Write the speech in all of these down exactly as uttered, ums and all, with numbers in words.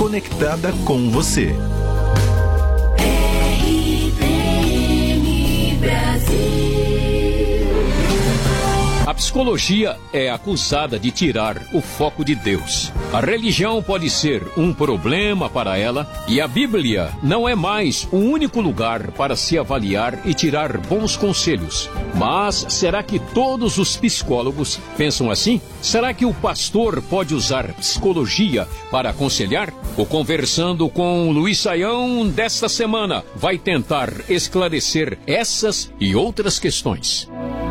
conectada com você. R P M Brasil. A psicologia é acusada de tirar o foco de Deus. A religião pode ser um problema para ela e a Bíblia não é mais o único lugar para se avaliar e tirar bons conselhos. Mas será que todos os psicólogos pensam assim? Será que o pastor pode usar psicologia para aconselhar? O Conversando com Luiz Saião desta semana vai tentar esclarecer essas e outras questões.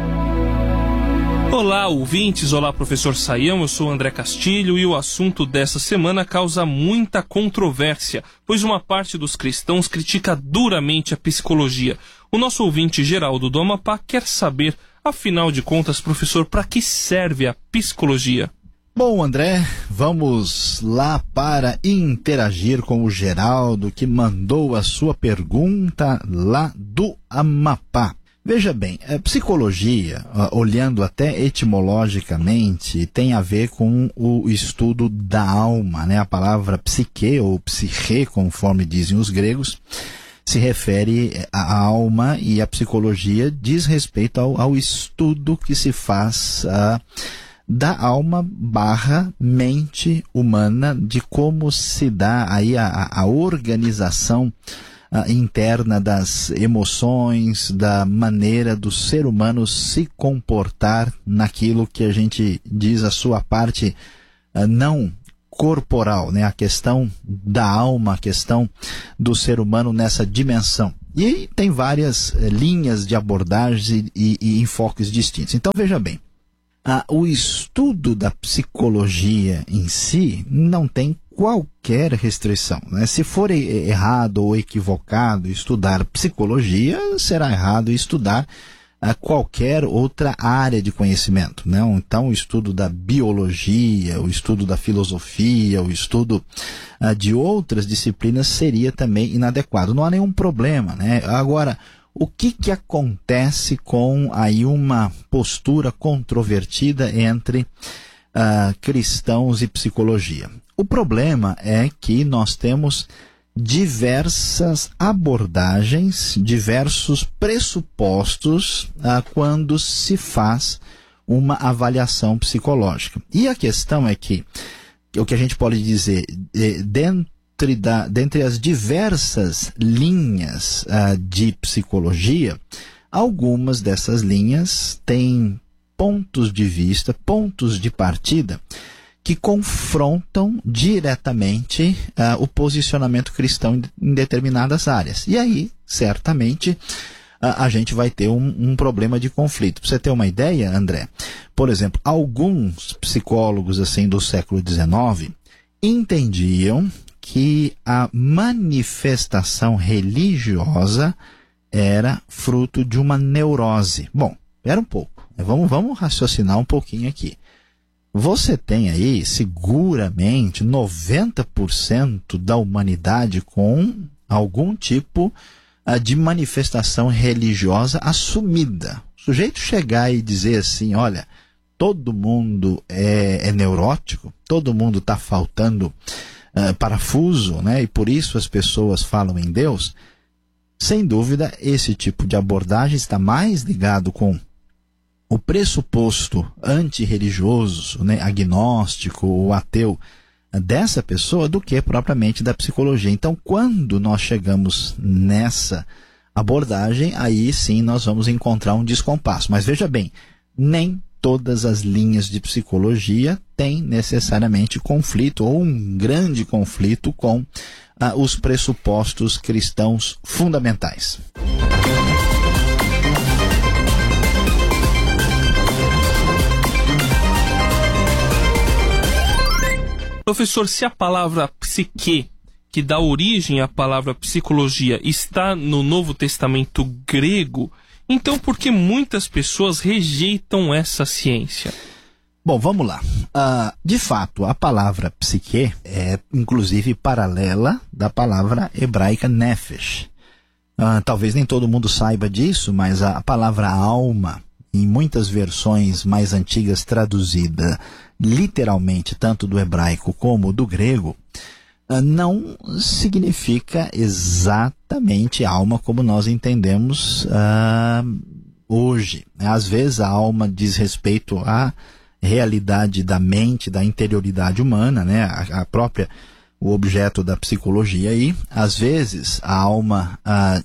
Olá, ouvintes. Olá, professor Saião. Eu sou André Castilho e o assunto dessa semana causa muita controvérsia, pois uma parte dos cristãos critica duramente a psicologia. O nosso ouvinte Geraldo do Amapá quer saber, afinal de contas, professor, para que serve a psicologia? Bom, André, vamos lá para interagir com o Geraldo, que mandou a sua pergunta lá do Amapá. Veja bem, a psicologia, olhando até etimologicamente, tem a ver com o estudo da alma, né? A palavra psique ou psique, conforme dizem os gregos, se refere à alma, e a psicologia diz respeito ao, ao estudo que se faz uh, da alma barra mente humana, de como se dá aí a, a organização Uh, interna das emoções, da maneira do ser humano se comportar naquilo que a gente diz a sua parte uh, não corporal, né? A questão da alma, a questão do ser humano nessa dimensão. E tem várias uh, linhas de abordagens e, e, e enfoques distintos. Então veja bem, uh, o estudo da psicologia em si não tem qualquer restrição, né? Se for errado ou equivocado estudar psicologia, será errado estudar uh, qualquer outra área de conhecimento, né? Então o estudo da biologia, o estudo da filosofia, o estudo uh, de outras disciplinas seria também inadequado. Não há nenhum problema, né? Agora, o que que acontece com aí uma postura controvertida entre uh, cristãos e psicologia? O problema é que nós temos diversas abordagens, diversos pressupostos ah, quando se faz uma avaliação psicológica. E a questão é que, o que a gente pode dizer, dentre, da, dentre as diversas linhas ah, de psicologia, algumas dessas linhas têm pontos de vista, pontos de partida, que confrontam diretamente uh, o posicionamento cristão em, em determinadas áreas. E aí, certamente, uh, a gente vai ter um, um problema de conflito. Para você ter uma ideia, André, por exemplo, alguns psicólogos assim, do século dezenove entendiam que a manifestação religiosa era fruto de uma neurose. Bom, espera um pouco. Vamos, vamos raciocinar um pouquinho aqui. Você tem aí, seguramente, noventa por cento da humanidade com algum tipo uh, de manifestação religiosa assumida. O sujeito chegar e dizer assim, olha, todo mundo é, é neurótico, todo mundo está faltando uh, parafuso, né? E por isso as pessoas falam em Deus. Sem dúvida, esse tipo de abordagem está mais ligado com o pressuposto antirreligioso, né, agnóstico ou ateu dessa pessoa do que propriamente da psicologia. Então, quando nós chegamos nessa abordagem, aí sim nós vamos encontrar um descompasso. Mas veja bem, nem todas as linhas de psicologia têm necessariamente conflito ou um grande conflito com ah, os pressupostos cristãos fundamentais. Professor, se a palavra psique, que dá origem à palavra psicologia, está no Novo Testamento grego, então por que muitas pessoas rejeitam essa ciência? Bom, vamos lá. Uh, de fato, a palavra psique é, inclusive, paralela da palavra hebraica nefesh. Uh, talvez nem todo mundo saiba disso, mas a palavra alma, em muitas versões mais antigas traduzida literalmente, tanto do hebraico como do grego, não significa exatamente alma como nós entendemos uh, hoje. Às vezes a alma diz respeito à realidade da mente, da interioridade humana, né? a, a própria, o objeto da psicologia aí. Às vezes a alma uh,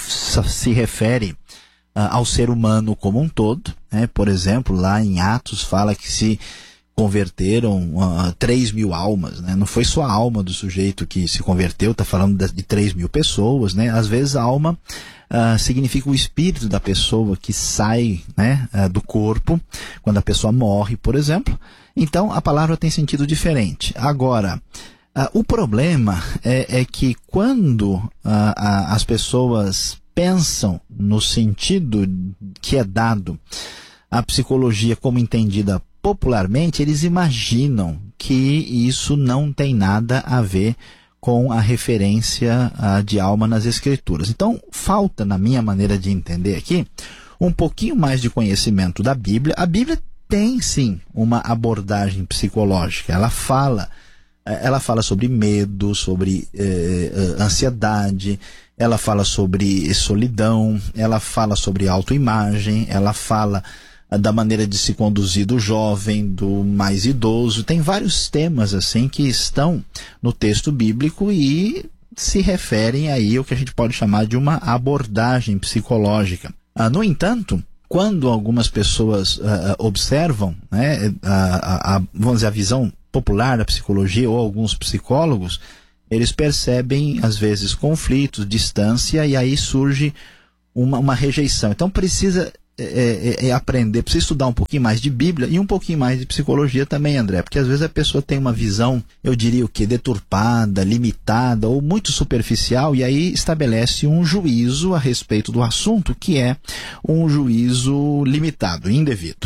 se refere uh, ao ser humano como um todo, né? Por exemplo, lá em Atos fala que se converteram uh, três mil almas, né? Não foi só a alma do sujeito que se converteu, está falando de, de três mil pessoas, né? Às vezes a alma uh, significa o espírito da pessoa que sai, né, uh, do corpo, quando a pessoa morre, por exemplo. Então a palavra tem sentido diferente. Agora, uh, o problema é, é que quando uh, a, as pessoas pensam no sentido que é dado à psicologia como entendida popularmente, eles imaginam que isso não tem nada a ver com a referência uh, de alma nas Escrituras. Então, falta, na minha maneira de entender aqui, um pouquinho mais de conhecimento da Bíblia. A Bíblia tem, sim, uma abordagem psicológica. Ela fala, ela fala sobre medo, sobre eh, ansiedade, ela fala sobre solidão, ela fala sobre autoimagem, ela fala da maneira de se conduzir do jovem, do mais idoso. Tem vários temas assim que estão no texto bíblico e se referem aí ao que a gente pode chamar de uma abordagem psicológica. Ah, no entanto, quando algumas pessoas ah, observam, né, a, a, vamos dizer, a visão popular da psicologia, ou alguns psicólogos, eles percebem às vezes conflitos, distância, e aí surge uma, uma rejeição. Então precisa É, é, é aprender, precisa estudar um pouquinho mais de Bíblia e um pouquinho mais de psicologia também, André, porque às vezes a pessoa tem uma visão, eu diria o que, deturpada, limitada ou muito superficial, e aí estabelece um juízo a respeito do assunto que é um juízo limitado, indevido.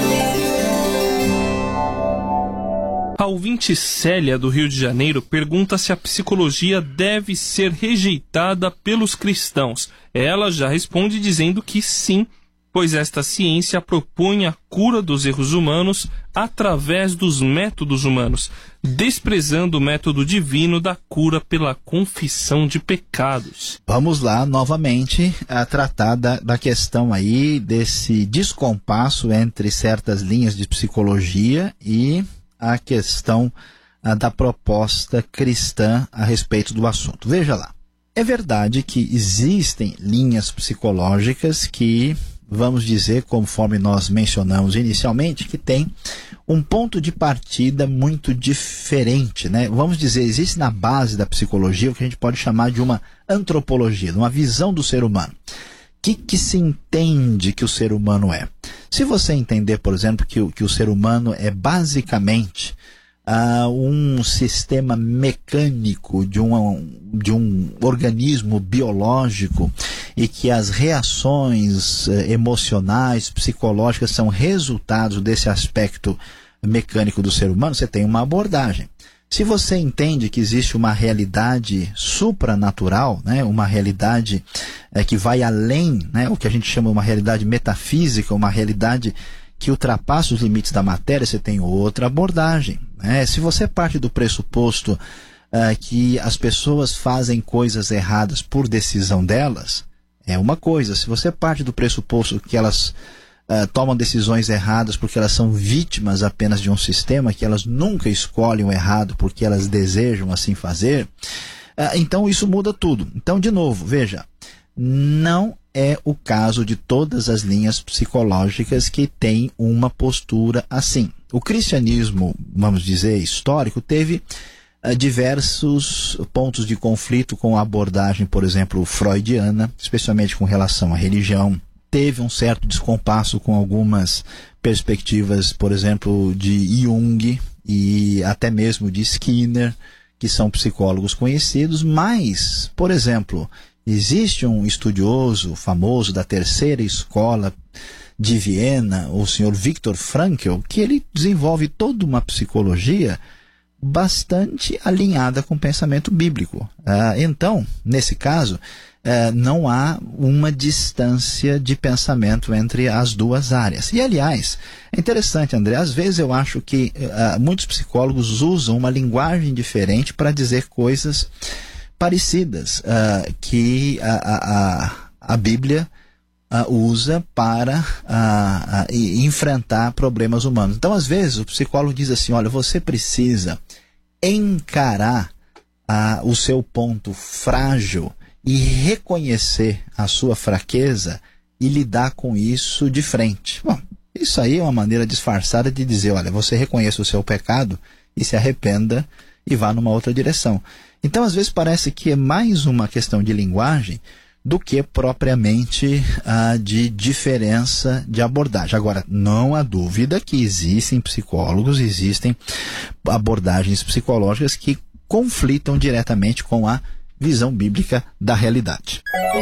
A ouvinte Célia, do Rio de Janeiro, pergunta se a psicologia deve ser rejeitada pelos cristãos. Ela já responde dizendo que sim, pois esta ciência propõe a cura dos erros humanos através dos métodos humanos, desprezando o método divino da cura pela confissão de pecados. Vamos lá, novamente, a tratar da, da questão aí desse descompasso entre certas linhas de psicologia e a questão a, da proposta cristã a respeito do assunto. Veja lá, é verdade que existem linhas psicológicas que, vamos dizer, conforme nós mencionamos inicialmente, que tem um ponto de partida muito diferente, né? Vamos dizer, existe na base da psicologia o que a gente pode chamar de uma antropologia, uma visão do ser humano. O que, que se entende que o ser humano é? Se você entender, por exemplo, que, que o ser humano é basicamente Uh, um sistema mecânico de um, de um organismo biológico e que as reações uh, emocionais, psicológicas são resultados desse aspecto mecânico do ser humano, você tem uma abordagem. Se você entende que existe uma realidade supranatural, né, uma realidade uh, que vai além, né, o que a gente chama de uma realidade metafísica, uma realidade que ultrapassa os limites da matéria, você tem outra abordagem, né? Se você parte do pressuposto uh, que as pessoas fazem coisas erradas por decisão delas, é uma coisa. Se você parte do pressuposto que elas uh, tomam decisões erradas porque elas são vítimas apenas de um sistema, que elas nunca escolhem o errado porque elas desejam assim fazer, uh, então isso muda tudo. Então, de novo, veja, não é o caso de todas as linhas psicológicas que têm uma postura assim. O cristianismo, vamos dizer, histórico, teve uh, diversos pontos de conflito com a abordagem, por exemplo, freudiana, especialmente com relação à religião. Teve um certo descompasso com algumas perspectivas, por exemplo, de Jung e até mesmo de Skinner, que são psicólogos conhecidos, mas, por exemplo, existe um estudioso famoso da terceira escola de Viena, o senhor Viktor Frankl, que ele desenvolve toda uma psicologia bastante alinhada com o pensamento bíblico. Ah, então, nesse caso, eh, não há uma distância de pensamento entre as duas áreas. E, aliás, é interessante, André, às vezes eu acho que uh, muitos psicólogos usam uma linguagem diferente para dizer coisas parecidas uh, que a, a, a Bíblia uh, usa para uh, uh, enfrentar problemas humanos. Então, às vezes, o psicólogo diz assim, olha, você precisa encarar uh, o seu ponto frágil e reconhecer a sua fraqueza e lidar com isso de frente. Bom, isso aí é uma maneira disfarçada de dizer, olha, você reconheça o seu pecado e se arrependa e vá numa outra direção. Então, às vezes, parece que é mais uma questão de linguagem do que propriamente ah, de diferença de abordagem. Agora, não há dúvida que existem psicólogos, existem abordagens psicológicas que conflitam diretamente com a visão bíblica da realidade.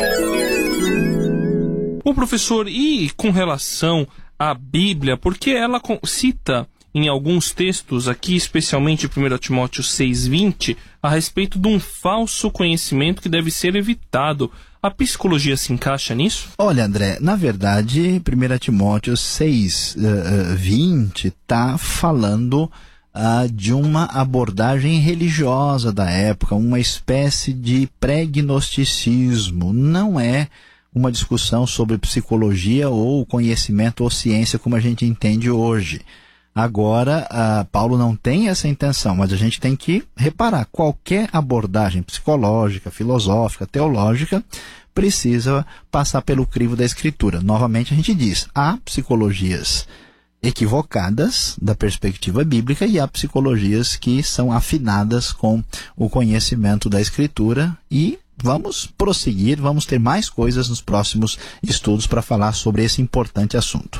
O professor, e com relação à Bíblia, porque ela cita em alguns textos, aqui especialmente primeiro Timóteo seis, vinte, a respeito de um falso conhecimento que deve ser evitado. A psicologia se encaixa nisso? Olha, André, na verdade, primeiro Timóteo seis, vinte está falando uh, de uma abordagem religiosa da época, uma espécie de pré-gnosticismo. Não é uma discussão sobre psicologia ou conhecimento ou ciência como a gente entende hoje. Agora, uh, Paulo não tem essa intenção, mas a gente tem que reparar, qualquer abordagem psicológica, filosófica, teológica, precisa passar pelo crivo da Escritura. Novamente a gente diz, há psicologias equivocadas da perspectiva bíblica e há psicologias que são afinadas com o conhecimento da Escritura e vamos prosseguir, vamos ter mais coisas nos próximos estudos para falar sobre esse importante assunto.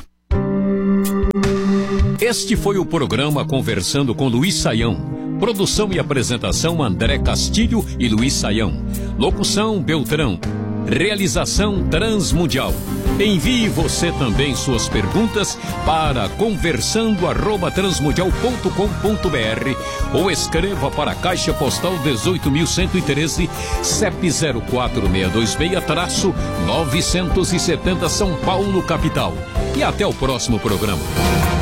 Este foi o programa Conversando com Luiz Saião. Produção e apresentação André Castilho e Luiz Saião. Locução Beltrão. Realização Transmundial. Envie você também suas perguntas para conversando arroba transmundial ponto com ponto br ou escreva para a Caixa Postal dezoito mil cento e treze, C E P zero quatro seis dois seis, novecentos e setenta São Paulo, capital. E até o próximo programa.